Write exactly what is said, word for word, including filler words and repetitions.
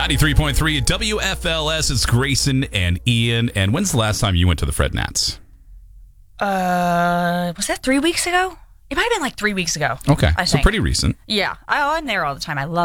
ninety-three point three W F L S. It's Grayson and Ian. And when's the last time you went to the Fred Nats? Uh, was that three weeks ago? It might have been like three weeks ago. Okay, I so think. pretty recent. Yeah. I, I'm there all the time. I love